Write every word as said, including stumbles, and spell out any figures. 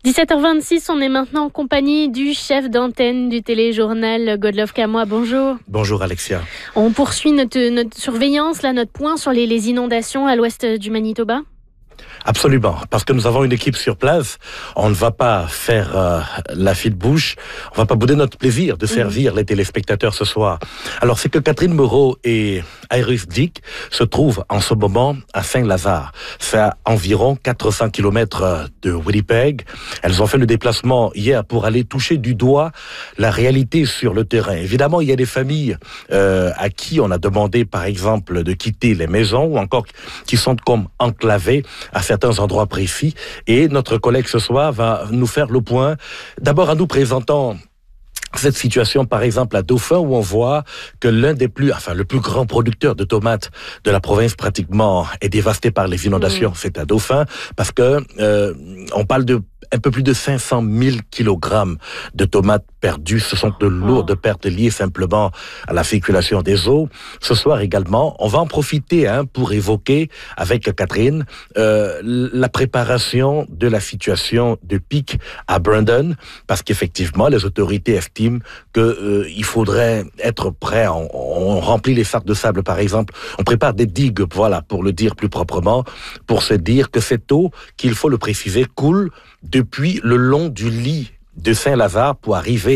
dix-sept heures vingt-six, on est maintenant en compagnie du chef d'antenne du téléjournal Godlove Kamoa. Bonjour. Bonjour Alexia. On poursuit notre, notre surveillance, là, notre point sur les, les inondations à l'ouest du Manitoba. Absolument, parce que nous avons une équipe sur place. On ne va pas faire euh, la fine bouche, on va pas bouder notre plaisir de servir mmh. les téléspectateurs ce soir. Alors c'est que Catherine Moreau et Iris Dick se trouvent en ce moment à Saint-Lazare. C'est à environ quatre cents kilomètres de Winnipeg. Elles ont fait le déplacement hier pour aller toucher du doigt la réalité sur le terrain. Évidemment, il y a des familles euh, à qui on a demandé par exemple de quitter les maisons ou encore qui sont comme enclavées à certains endroits précis. Et notre collègue ce soir va nous faire le point. D'abord en nous présentant cette situation, par exemple, à Dauphin, où on voit que l'un des plus, enfin, le plus grand producteur de tomates de la province, pratiquement, est dévasté par les inondations. Mmh. C'est à Dauphin, parce que, euh, on parle de un peu plus de cinq cent mille kilogrammes de tomates perdues. Ce sont de lourdes oh. pertes liées simplement à la circulation des eaux. Ce soir également, on va en profiter hein, pour évoquer avec Catherine euh, la préparation de la situation de pic à Brandon, parce qu'effectivement, les autorités estiment qu'il euh, faudrait être prêt. On, on remplit les sacs de sable, par exemple. On prépare des digues, voilà, pour le dire plus proprement, pour se dire que cette eau, qu'il faut le préciser, coule depuis le long du lit de Saint-Lazare pour arriver